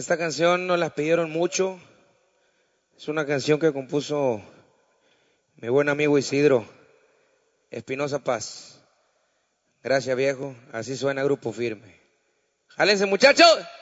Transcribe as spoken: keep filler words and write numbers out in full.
Esta canción nos la pidieron mucho. Es una canción que compuso mi buen amigo Isidro Espinosa Paz. Gracias, viejo. Así suena Grupo Firme. ¡Jálense, muchachos!